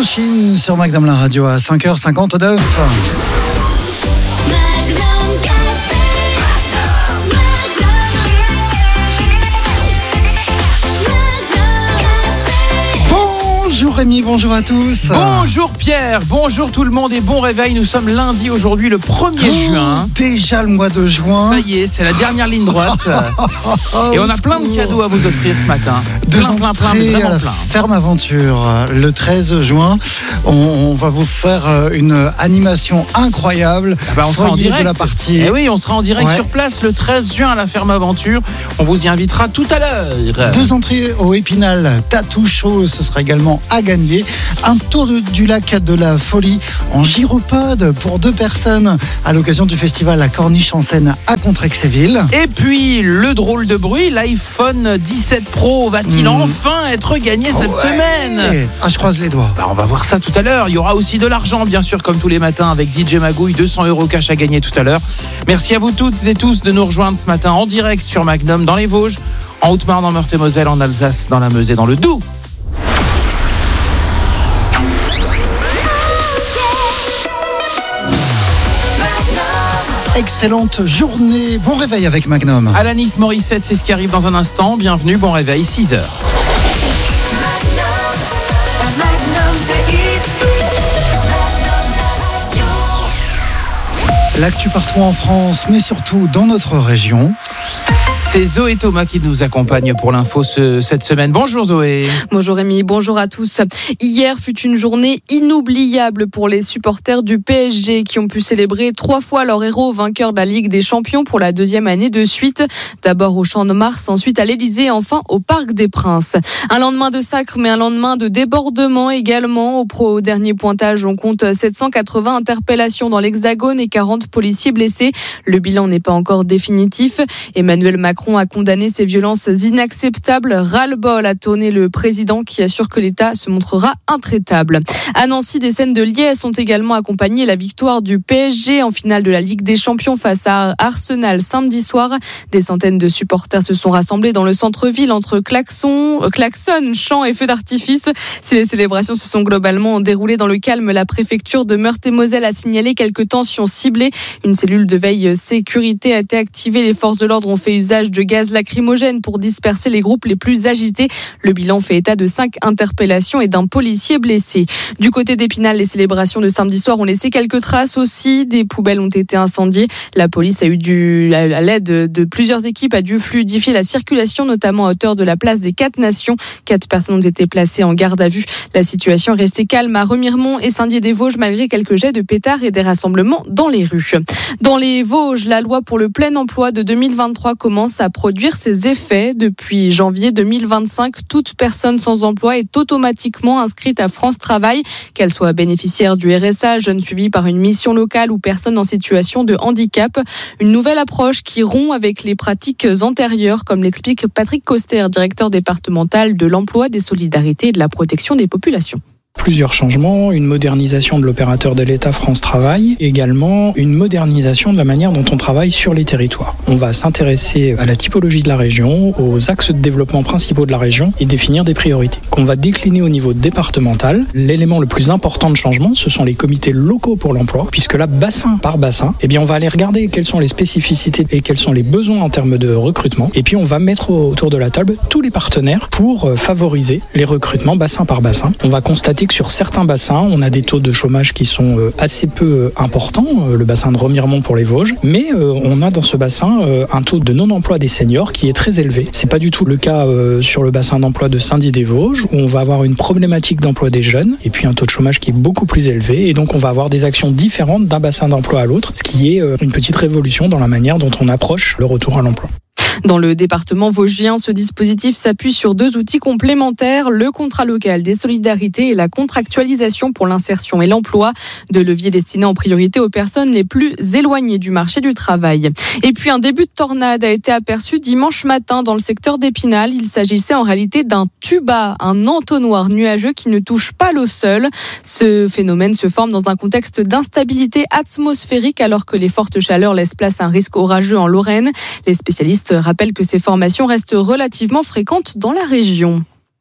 Machine sur Magnum la radio à 5h59. Bonjour Rémi, bonjour à tous. Bonjour Pierre, bonjour tout le monde et bon réveil. Nous sommes lundi aujourd'hui, le 1er juin. Déjà le mois de juin. Ça y est, c'est la dernière ligne droite. Et on a plein de cadeaux à vous offrir ce matin. Plein, mais vraiment plein. Ferme Aventure, le 13 juin. On va vous faire une animation incroyable. On sera en direct. De la partie. Et oui, on sera en direct sur place le 13 juin à la Ferme Aventure. On vous y invitera tout à l'heure. 2 entrées au Épinal Tattoo Show, ce sera également à gagner. Un tour du lac de la Folie en gyropode pour 2 personnes à l'occasion du festival La Corniche en Seine à Contrexéville. Et puis le drôle de bruit, l'iPhone 17 Pro va-t-il enfin être gagné cette semaine? Je croise les doigts. On va voir ça tout à l'heure. Il y aura aussi de l'argent bien sûr comme tous les matins avec DJ Magouille, 200 € cash à gagner tout à l'heure. Merci à vous toutes et tous de nous rejoindre ce matin en direct sur Magnum dans les Vosges, en Haute-Marne, en Meurthe-et-Moselle, en Alsace, dans la Meuse et dans le Doubs. Excellente journée, bon réveil avec Magnum. Alanis Morissette, c'est ce qui arrive dans un instant. Bienvenue, bon réveil, 6h. L'actu partout en France, mais surtout dans notre région. C'est Zoé Thomas qui nous accompagne pour l'info cette semaine. Bonjour Zoé. Bonjour Rémi, bonjour à tous. Hier fut une journée inoubliable pour les supporters du PSG qui ont pu célébrer 3 fois leur héros vainqueur de la Ligue des Champions pour la 2e année de suite. D'abord au Champ de Mars, ensuite à l'Élysée et enfin au Parc des Princes. Un lendemain de sacre mais un lendemain de débordement également. Au dernier pointage, on compte 780 interpellations dans l'Hexagone et 40 policiers blessés. Le bilan n'est pas encore définitif. Emmanuel Macron a condamné ces violences inacceptables. Ras-le-bol a tonné le président qui assure que l'État se montrera intraitable. À Nancy, des scènes de liesse ont également accompagné la victoire du PSG en finale de la Ligue des Champions face à Arsenal samedi soir. Des centaines de supporters se sont rassemblés dans le centre-ville entre klaxons, chants et feux d'artifice. Si les célébrations se sont globalement déroulées dans le calme, la préfecture de Meurthe-et-Moselle a signalé quelques tensions ciblées. Une cellule de veille sécurité a été activée. Les forces de l'ordre ont fait usage de gaz lacrymogène pour disperser les groupes les plus agités. Le bilan fait état de 5 interpellations et d'un policier blessé. Du côté d'Épinal, les célébrations de samedi soir ont laissé quelques traces aussi. Des poubelles ont été incendiées. La police à l'aide de plusieurs équipes, a dû fluidifier la circulation, notamment à hauteur de la place des 4 Nations. 4 personnes ont été placées en garde à vue. La situation est restée calme à Remiremont et Saint-Dié-des-Vosges malgré quelques jets de pétards et des rassemblements dans les rues. Dans les Vosges, la loi pour le plein emploi de 2023 commence à produire ses effets. Depuis janvier 2025, toute personne sans emploi est automatiquement inscrite à France Travail, qu'elle soit bénéficiaire du RSA, jeune suivi par une mission locale ou personne en situation de handicap. Une nouvelle approche qui rompt avec les pratiques antérieures, comme l'explique Patrick Coster, directeur départemental de l'emploi, des solidarités et de la protection des populations. Plusieurs changements, une modernisation de l'opérateur de l'État France Travail, également une modernisation de la manière dont on travaille sur les territoires. On va s'intéresser à la typologie de la région, aux axes de développement principaux de la région et définir des priorités qu'on va décliner au niveau départemental. L'élément le plus important de changement, ce sont les comités locaux pour l'emploi, puisque là, bassin par bassin, on va aller regarder quelles sont les spécificités et quels sont les besoins en termes de recrutement. Et puis on va mettre autour de la table tous les partenaires pour favoriser les recrutements bassin par bassin. On va constater que sur certains bassins, on a des taux de chômage qui sont assez peu importants, le bassin de Remiremont pour les Vosges, mais on a dans ce bassin un taux de non-emploi des seniors qui est très élevé. C'est pas du tout le cas sur le bassin d'emploi de Saint-Dié-des-Vosges, où on va avoir une problématique d'emploi des jeunes, et puis un taux de chômage qui est beaucoup plus élevé, et donc on va avoir des actions différentes d'un bassin d'emploi à l'autre, ce qui est une petite révolution dans la manière dont on approche le retour à l'emploi. Dans le département vosgien, ce dispositif s'appuie sur 2 outils complémentaires, le contrat local des solidarités et la contractualisation pour l'insertion et l'emploi, 2 leviers destinés en priorité aux personnes les plus éloignées du marché du travail. Et puis un début de tornade a été aperçu dimanche matin dans le secteur d'Épinal. Il s'agissait en réalité d'un tuba, un entonnoir nuageux qui ne touche pas l'eau seule. Ce phénomène se forme dans un contexte d'instabilité atmosphérique alors que les fortes chaleurs laissent place à un risque orageux en Lorraine. Les spécialistes rappellent que ces formations restent relativement fréquentes dans la région.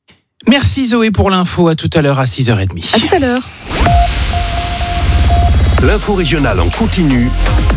Merci Zoé pour l'info, à tout à l'heure à 6h30. À tout à l'heure. L'info régionale en continu